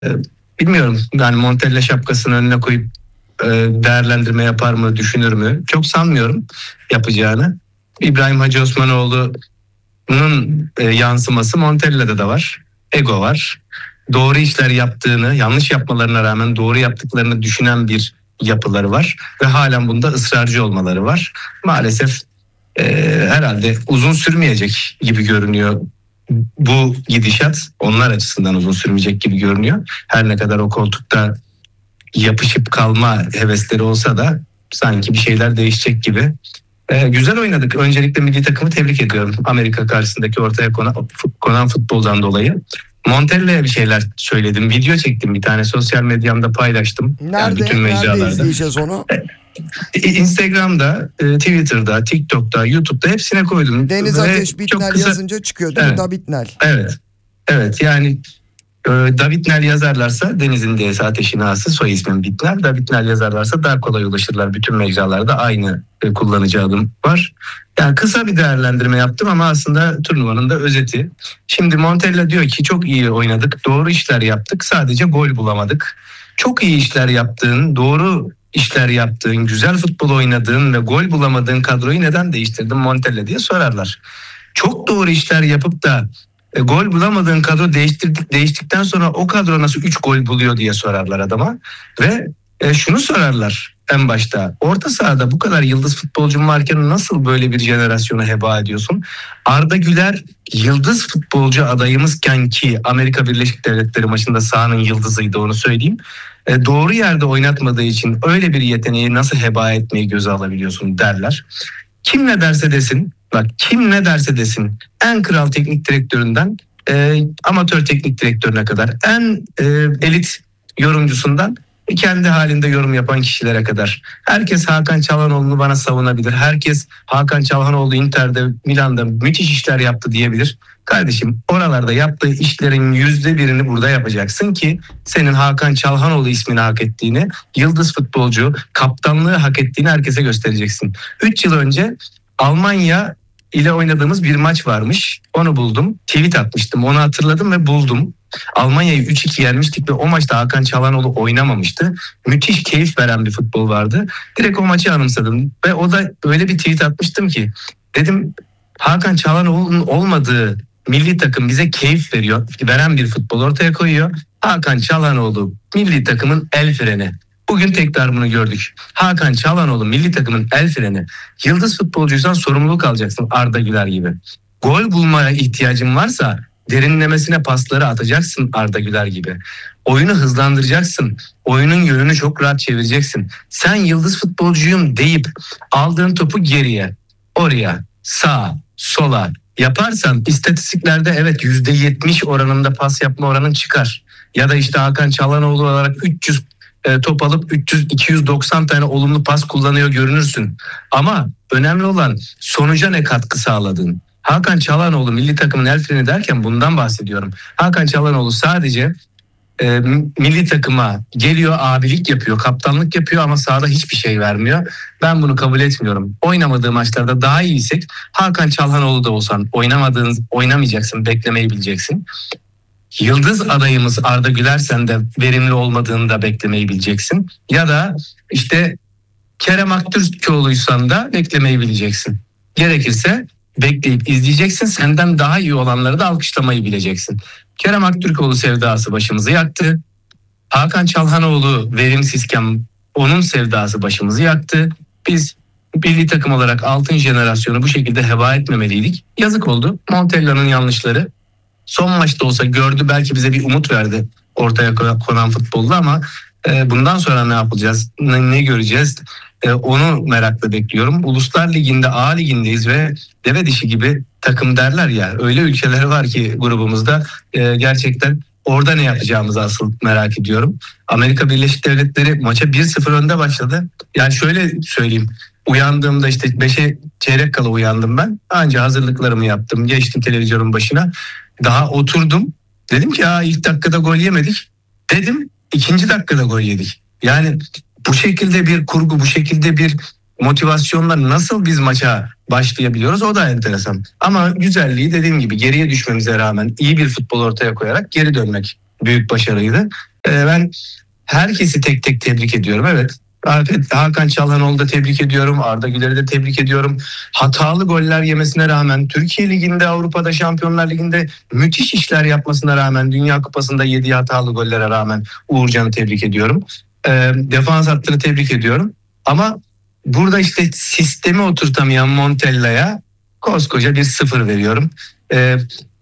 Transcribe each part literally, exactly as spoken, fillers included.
Bilmiyorum, yani Montella şapkasını önüne koyup e, değerlendirme yapar mı, düşünür mü? Çok sanmıyorum yapacağını. İbrahim Hacı Osmanoğlu'nun e, yansıması Montella'da da var. Ego var. Doğru işler yaptığını, yanlış yapmalarına rağmen doğru yaptıklarını düşünen bir yapıları var. Ve halen bunda ısrarcı olmaları var. Maalesef e, herhalde uzun sürmeyecek gibi görünüyor. Bu gidişat onlar açısından uzun sürmeyecek gibi görünüyor. Her ne kadar o koltukta yapışıp kalma hevesleri olsa da sanki bir şeyler değişecek gibi. Ee, güzel oynadık. Öncelikle milli takımı tebrik ediyorum. Amerika karşısındaki ortaya konan, konan futboldan dolayı. Montella'ya bir şeyler söyledim. Video çektim, bir tane sosyal medyamda paylaştım. Nerede? Yani bütün mecralarda. Nerede izleyeceğiz onu? Instagram'da, Twitter'da, TikTok'ta, YouTube'da hepsine koydum. Deniz Ve Ateş Bitnel kısa... yazınca çıkıyor değil evet. mi? Da Bitnel. Evet. Evet, yani David Nel yazarlarsa Deniz'in D'si Ateş'in A'sı, soy ismim Bitnel. David Nel yazarlarsa daha kolay ulaşırlar. Bütün mecralarda aynı kullanıcı adım var. Yani kısa bir değerlendirme yaptım ama aslında turnuvanın da özeti. Şimdi Montella diyor ki çok iyi oynadık, doğru işler yaptık, sadece gol bulamadık. Çok iyi işler yaptığın, doğru işler yaptığın, güzel futbol oynadığın ve gol bulamadığın kadroyu neden değiştirdin Montella diye sorarlar. Çok doğru işler yapıp da E, gol bulamadığın kadro değiştirdik, değiştikten sonra o kadro nasıl üç gol buluyor diye sorarlar adama. Ve e, şunu sorarlar en başta: orta sahada bu kadar yıldız futbolcun varken nasıl böyle bir jenerasyonu heba ediyorsun? Arda Güler yıldız futbolcu adayımızken, ki Amerika Birleşik Devletleri maçında sahanın yıldızıydı, onu söyleyeyim. E, doğru yerde oynatmadığı için öyle bir yeteneği nasıl heba etmeyi göze alabiliyorsun derler. Kim ne derse desin, bak kim ne derse desin, en kral teknik direktöründen e, amatör teknik direktörüne kadar, en e, elit yorumcusundan kendi halinde yorum yapan kişilere kadar, herkes Hakan Çalhanoğlu'nu bana savunabilir. Herkes Hakan Çalhanoğlu Inter'de, Milan'da müthiş işler yaptı diyebilir. Kardeşim, oralarda yaptığı işlerin yüzde birini burada yapacaksın ki senin Hakan Çalhanoğlu ismini hak ettiğini, yıldız futbolcu, kaptanlığı hak ettiğini herkese göstereceksin. üç yıl önce Almanya ile oynadığımız bir maç varmış. Onu buldum. Tweet atmıştım. Onu hatırladım ve buldum. Almanya'yı üç iki yenmiştik ve o maçta Hakan Çalhanoğlu oynamamıştı. Müthiş keyif veren bir futbol vardı. Direkt o maçı anımsadım ve o da öyle bir tweet atmıştım ki dedim, Hakan Çalhanoğlu'nun olmadığı milli takım bize keyif veriyor, veren bir futbol ortaya koyuyor. Hakan Çalhanoğlu milli takımın el freni. Bugün tekrar bunu gördük. Hakan Çalhanoğlu milli takımın el freni. Yıldız futbolcuysan sorumluluk alacaksın, Arda Güler gibi. Gol bulmaya ihtiyacın varsa derinlemesine pasları atacaksın, Arda Güler gibi. Oyunu hızlandıracaksın. Oyunun yönünü çok rahat çevireceksin. Sen yıldız futbolcuyum deyip aldığın topu geriye, oraya, sağa, sola yaparsan istatistiklerde evet yüzde yetmiş oranında pas yapma oranın çıkar. Ya da işte Hakan Çalhanoğlu olarak üç yüz e, top alıp üç yüz iki yüz doksan tane olumlu pas kullanıyor görünürsün. Ama önemli olan sonuca ne katkı sağladın. Hakan Çalhanoğlu milli takımın el freni derken bundan bahsediyorum. Hakan Çalhanoğlu sadece e, milli takıma geliyor, abilik yapıyor, kaptanlık yapıyor ama sahada hiçbir şey vermiyor. Ben bunu kabul etmiyorum. Oynamadığı maçlarda daha iyiysek Hakan Çalhanoğlu da olsan oynamadığın, oynamayacaksın, beklemeyi bileceksin. Yıldız adayımız Arda Güler sen de verimli olmadığını da beklemeyi bileceksin. Ya da işte Kerem Aktürkoğlu'ysan da beklemeyi bileceksin. Gerekirse bekleyip izleyeceksin. Senden daha iyi olanları da alkışlamayı bileceksin. Kerem Aktürkoğlu sevdası başımızı yaktı. Hakan Çalhanoğlu verimsizken onun sevdası başımızı yaktı. Biz milli takım olarak altın jenerasyonu bu şekilde heba etmemeliydik. Yazık oldu. Montella'nın yanlışları son maçta olsa gördü, belki bize bir umut verdi ortaya konan futbolda ama e, bundan sonra ne yapacağız, ne, ne göreceğiz, e, onu merakla bekliyorum. Uluslar Ligi'nde, A Ligi'ndeyiz ve deve dişi gibi takım derler ya, öyle ülkeler var ki grubumuzda, e, gerçekten orada ne yapacağımızı asıl merak ediyorum. Amerika Birleşik Devletleri maça bir sıfır önde başladı. Yani şöyle söyleyeyim, uyandığımda işte beşe çeyrek kala uyandım ben. Anca hazırlıklarımı yaptım, geçtim televizyonun başına. Daha oturdum. Dedim ki Aa, ilk dakikada gol yemedik. Dedim ikinci dakikada gol yedik. Yani bu şekilde bir kurgu, bu şekilde bir motivasyonla nasıl biz maça başlayabiliyoruz, o da enteresan. Ama güzelliği dediğim gibi geriye düşmemize rağmen iyi bir futbol ortaya koyarak geri dönmek. büyük başarıydı. Ee, ben herkesi tek tek tebrik ediyorum. Evet. Hakan Çalhanoğlu'nu da tebrik ediyorum. Arda Güler'i de tebrik ediyorum. Hatalı goller yemesine rağmen, Türkiye Ligi'nde, Avrupa'da, Şampiyonlar Ligi'nde müthiş işler yapmasına rağmen, Dünya Kupası'nda yediği hatalı gollere rağmen Uğurcan'ı tebrik ediyorum. E, defans hattını tebrik ediyorum. Ama burada işte sistemi oturtamayan Montella'ya koskoca bir sıfır veriyorum. E,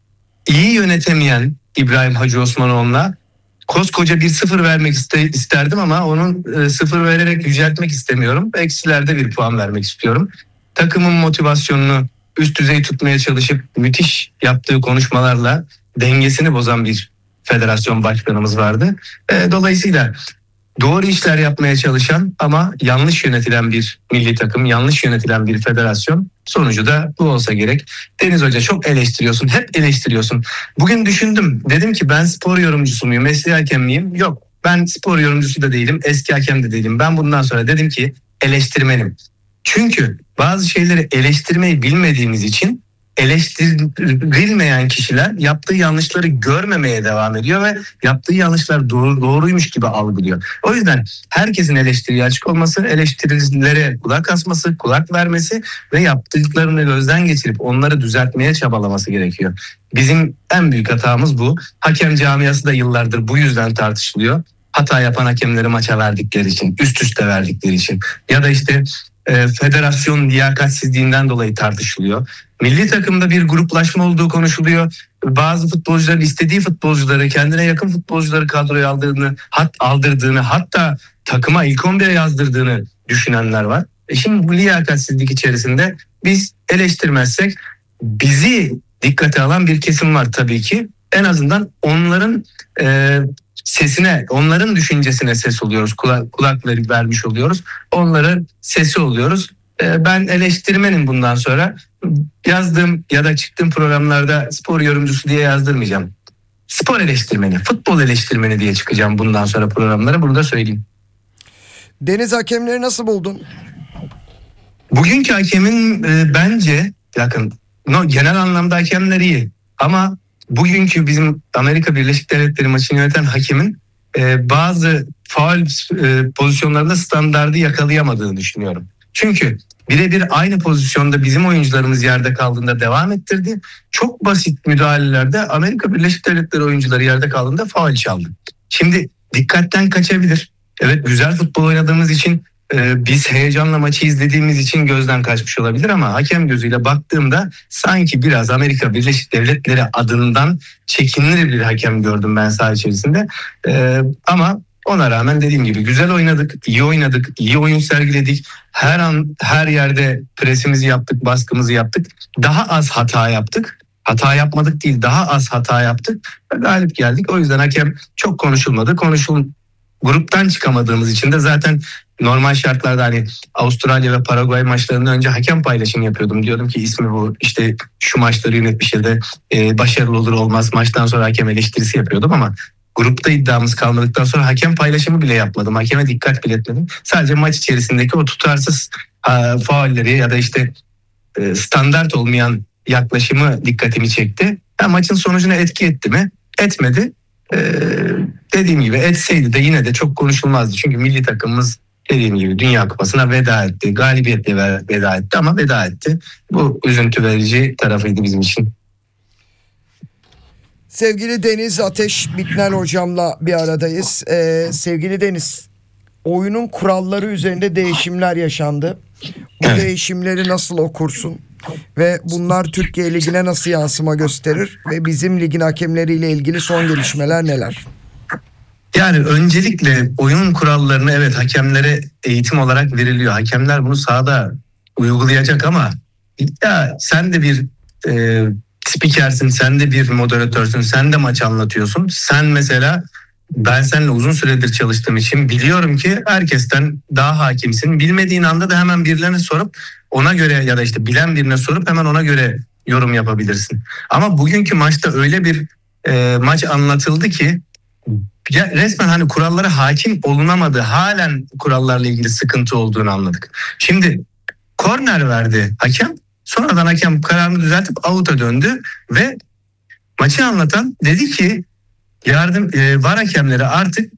iyi yönetemeyen İbrahim Hacı Osmanoğlu'na koskoca bir sıfır vermek iste, isterdim ama onun e, sıfır vererek yüceltmek istemiyorum. Eksilerde bir puan vermek istiyorum. Takımın motivasyonunu üst düzey tutmaya çalışıp müthiş yaptığı konuşmalarla dengesini bozan bir federasyon başkanımız vardı. E, dolayısıyla doğru işler yapmaya çalışan ama yanlış yönetilen bir milli takım, yanlış yönetilen bir federasyon, sonucu da bu olsa gerek. Deniz Hoca çok eleştiriyorsun, hep eleştiriyorsun. Bugün düşündüm, dedim ki ben spor yorumcusu muyum, mesleği hakem miyim? Yok, ben spor yorumcusu da değilim, eski hakem de değilim. Ben bundan sonra dedim ki eleştirmenim. Çünkü bazı şeyleri eleştirmeyi bilmediğimiz için eleştirilmeyen kişiler yaptığı yanlışları görmemeye devam ediyor ve yaptığı yanlışlar doğru, doğruymuş gibi algılıyor. O yüzden herkesin eleştiriye açık olması, eleştirilere kulak asması, kulak vermesi ve yaptıklarını gözden geçirip onları düzeltmeye çabalaması gerekiyor. Bizim en büyük hatamız bu. Hakem camiası da yıllardır bu yüzden tartışılıyor. Hata yapan hakemleri maça verdikleri için, üst üste verdikleri için ya da işte e, federasyon liyakatsizliğinden dolayı tartışılıyor. Milli takımda bir gruplaşma olduğu konuşuluyor. Bazı futbolcuların istediği futbolcuları, kendine yakın futbolcuları kadroya aldığını, hat, aldırdığını, hatta takıma ilk on bire yazdırdığını düşünenler var. E şimdi bu liyakatsizlik içerisinde biz eleştirmezsek bizi dikkate alan bir kesim var tabii ki. En azından onların e, sesine, onların düşüncesine ses oluyoruz, kulak, kulak vermiş oluyoruz. Onların sesi oluyoruz. E, ben eleştirmenim bundan sonra. Yazdığım ya da çıktığım programlarda spor yorumcusu diye yazdırmayacağım. Spor eleştirmeni, futbol eleştirmeni diye çıkacağım bundan sonra programlara. Bunu da söyleyeyim. Deniz hakemleri nasıl buldun? Bugünkü hakemin e, bence yakın, no, genel anlamda hakemler iyi. Ama bugünkü bizim Amerika Birleşik Devletleri maçını yöneten hakemin e, bazı faul e, pozisyonlarında standardı yakalayamadığını düşünüyorum. Çünkü birebir aynı pozisyonda bizim oyuncularımız yerde kaldığında devam ettirdi. Çok basit müdahalelerde Amerika Birleşik Devletleri oyuncuları yerde kaldığında faul çaldı. Şimdi dikkatten kaçabilir. Evet, güzel futbol oynadığımız için, e, biz heyecanla maçı izlediğimiz için gözden kaçmış olabilir ama hakem gözüyle baktığımda sanki biraz Amerika Birleşik Devletleri adından çekinir bir hakem gördüm ben saha içerisinde. E, ama ona rağmen dediğim gibi güzel oynadık, iyi oynadık, iyi oyun sergiledik. Her an, her yerde presimizi yaptık, baskımızı yaptık. Daha az hata yaptık. Hata yapmadık değil, daha az hata yaptık ve galip geldik. O yüzden hakem çok konuşulmadı. Konuşul gruptan çıkamadığımız için de zaten normal şartlarda hani Avustralya ve Paraguay maçlarından önce hakem paylaşımı yapıyordum. Diyordum ki ismi bu, işte şu maçları yönetmiş ya da e, başarılı olur olmaz maçtan sonra hakem eleştirisi yapıyordum ama grupta iddiamız kalmadıktan sonra hakem paylaşımı bile yapmadım. Hakeme dikkat bile etmedim. Sadece maç içerisindeki o tutarsız e, faulleri ya da işte e, standart olmayan yaklaşımı dikkatimi çekti. Ha, maçın sonucuna etki etti mi? Etmedi. Ee, dediğim gibi etseydi de yine de çok konuşulmazdı. Çünkü milli takımımız dediğim gibi Dünya Kupası'na veda etti. Galibiyetle veda etti ama veda etti. Bu üzüntü verici tarafıydı bizim için. Sevgili Deniz Ateş Bitner hocamla bir aradayız. Ee, sevgili Deniz, oyunun kuralları üzerinde değişimler yaşandı. Bu evet. değişimleri nasıl okursun? Ve bunlar Türkiye Ligi'ne nasıl yansıma gösterir? Ve bizim ligin hakemleriyle ilgili son gelişmeler neler? Yani öncelikle oyun kurallarını evet hakemlere eğitim olarak veriliyor. Hakemler bunu sahada uygulayacak ama ya sen de bir e, spikersin, sen de bir moderatörsün, sen de maç anlatıyorsun. Sen mesela, ben seninle uzun süredir çalıştığım için biliyorum ki herkesten daha hakimsin. Bilmediğin anda da hemen birilerine sorup ona göre ya da işte bilen birine sorup hemen ona göre yorum yapabilirsin. Ama bugünkü maçta öyle bir e, maç anlatıldı ki ya resmen hani kurallara hakim olunamadı. Halen kurallarla ilgili sıkıntı olduğunu anladık. Şimdi korner verdi hakem. Sonradan hakem kararını düzeltip out'a döndü ve maçı anlatan dedi ki yardım e, var hakemleri artık